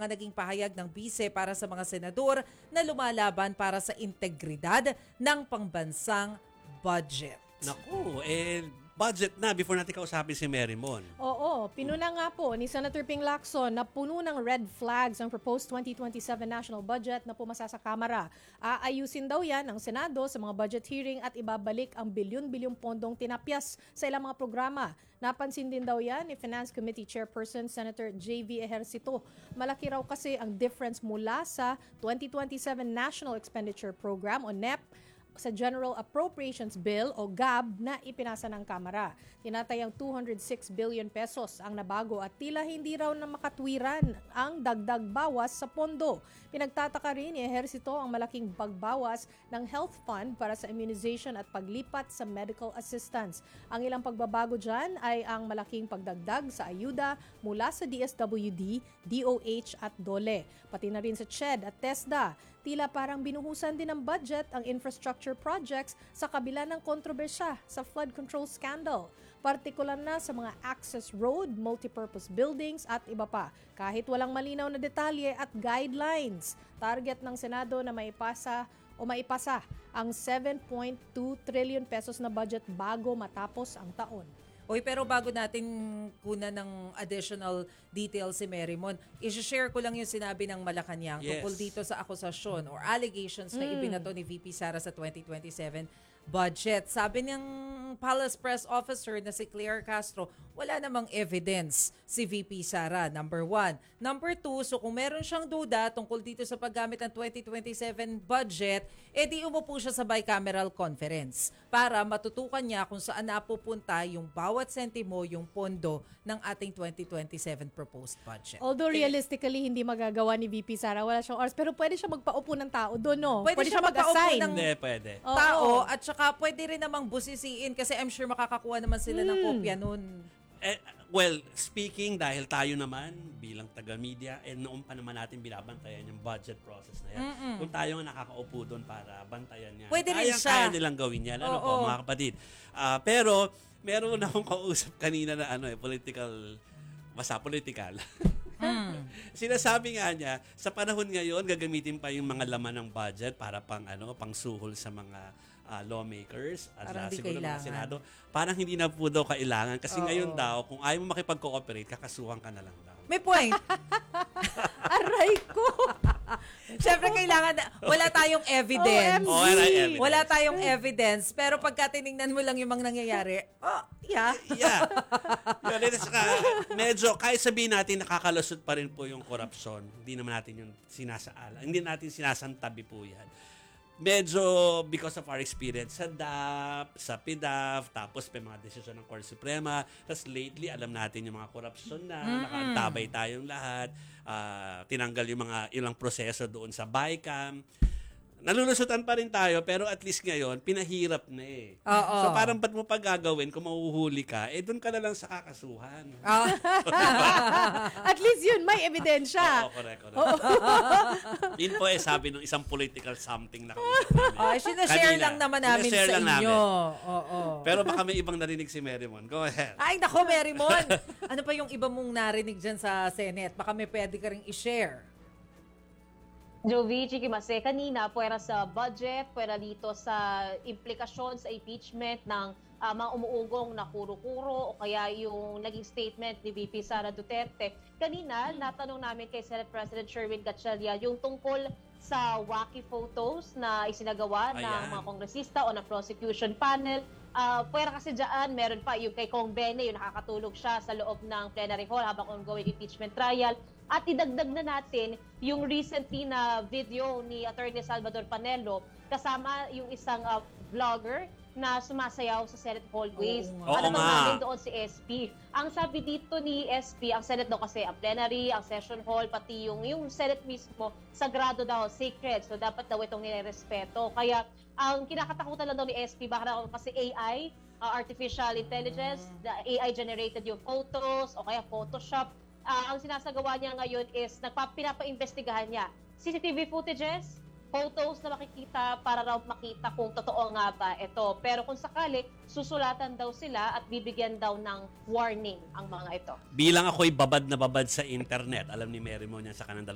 mga naging pahayag ng bise para sa mga senador na lumalaban para sa integridad ng pambansang budget. Naku, budget na before natin kausapin si Mary Mon. Oo, pinuna nga po ni Senator Ping Lacson na puno ng red flags ang proposed 2027 national budget na pumasa sa Kamara. Aayusin daw yan ng Senado sa mga budget hearing at ibabalik ang bilyon-bilyong pondong tinapyas sa ilang mga programa. Napansin din daw yan ni Finance Committee Chairperson Senator J.V. Ejercito. Malaki raw kasi ang difference mula sa 2027 National Expenditure Program o NEP sa General Appropriations Bill o GAB na ipinasa ng Kamara. Tinatayang 206 billion pesos ang nabago at tila hindi raw na makatwiran ang dagdag bawas sa pondo. Pinagtataka rin ni Ejercito ang malaking pagbawas ng health fund para sa immunization at paglipat sa medical assistance. Ang ilang pagbabago dyan ay ang malaking pagdagdag sa ayuda mula sa DSWD, DOH at DOLE. Pati na rin sa CHED at TESDA. Tila parang binuhusan din ng budget ang infrastructure projects sa kabila ng kontrobersya sa flood control scandal. Partikular na sa mga access road, multipurpose buildings at iba pa. Kahit walang malinaw na detalye at guidelines, target ng Senado na maipasa ang 7.2 trillion pesos na budget bago matapos ang taon. Oy, pero bago natin kunan ng additional details si Mary Mon, i-share ko lang yung sinabi ng Malacanang tungkol dito sa akusasyon or allegations na ibinato ni VP Sara sa 2027 budget. Sabi ng Palace Press Officer na si Claire Castro, wala namang evidence si VP Sara, number 1. Number 2, so kung meron siyang duda tungkol dito sa paggamit ng 2027 budget, edi umupo siya sa bicameral conference para matutukan niya kung saan napupunta yung bawat sentimo yung pondo ng ating 2027 proposed budget. Although realistically, hindi magagawa ni VP Sara, wala siyang oras, pero pwede siya magpaupo ng tao doon, no? Pwede siya mag-assign ng pwede. Tao at saka pwede rin namang busisiin kasi I'm sure makakakuha naman sila ng kopya nun. Well, speaking, dahil tayo naman bilang taga-media, noon pa naman natin binabantayan yung budget process na yan. Kung tayo nga nakakaupo doon para bantayan yan, pwede rin siya. Kaya nilang gawin yan. Ano po, mga kapatid. Pero, meron akong kausap kanina na political. Sinasabi nga niya, sa panahon ngayon, gagamitin pa yung mga laman ng budget para pang suhol sa mga lawmakers at siguro ng Senado. Parang hindi na po daw kailangan kasi ngayon daw, kung ayaw mo makipag-cooperate, kakasuhan ka na lang daw. May point. Aray ko! Siyempre, wala tayong evidence. OMG. Wala tayong evidence. Pero pagka tinignan mo lang yung mga nangyayari, yeah. Medyo, kahit sabihin natin, nakakalusot pa rin po yung korupsyon. Hindi naman natin yung sinasaala. Hindi natin sinasantabi po yan. Medyo because of our experience sa DAP, sa PDAF, tapos may mga desisyon ng Korte Suprema. Tapos lately, alam natin yung mga korupsyon na, nakaantabay tayong lahat. Tinanggal yung mga ilang proseso doon sa BICAM. Nalulusutan pa rin tayo, pero at least ngayon, pinahirap na eh. So parang ba't mo pa gagawin kung mahuhuli ka, doon ka na lang sa kakasuhan. At least yun, may ebidensya. Correct. Yun po sabi ng isang political something na sinashare lang naman namin sa inyo. Pero baka may ibang narinig si Mary Mon. Go ahead. Ay, nako, Mary Mon. Ano pa yung iba mong narinig dyan sa Senate? Baka may pwede ka rin i-share. Jovi, Chikimase, kanina, pwera sa budget, pwera dito sa implikasyon sa impeachment ng mga umuugong na kuro-kuro o kaya yung naging statement ni VP Sara Duterte. Kanina, natanong namin kay Senate President Sherwin Gatchalian yung tungkol sa wacky photos na isinagawa ng mga kongresista o ng prosecution panel. Pwera kasi dyan, meron pa yung kay Kong Bene, yung nakakatulog siya sa loob ng plenary hall habang ongoing impeachment trial. At idagdag na natin yung recently na video ni Attorney Salvador Panelo kasama yung isang vlogger na sumasayaw sa Senate hallways. Ano naman doon si SP. Ang sabi dito ni SP, ang Senate daw kasi ang plenary, ang session hall, pati yung Senate mismo, sagrado daw, sacred. So dapat daw itong nirerespeto. Kaya ang kinakatakutan lang daw ni SP, baka daw kasi AI, artificial intelligence, the AI generated yung photos o kaya Photoshop. Ang sinasagawa niya ngayon is pinapa-investigahan niya CCTV footages, photos na makikita para raw makita kung totoo nga ba ito. Pero kung sakali, susulatan daw sila at bibigyan daw ng warning ang mga ito. Bilang ako'y babad na babad sa internet, alam ni Mary Mon yan sa kanang